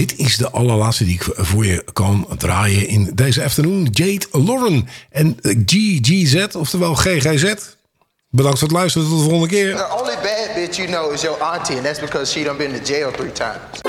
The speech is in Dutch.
dit is de allerlaatste die ik voor je kan draaien in deze afternoon. Jade Lauren en GGZ, oftewel GGZ. Bedankt voor het luisteren, tot de volgende keer. The only bad bitch you know is your auntie, and that's because she done been to jail 3 times.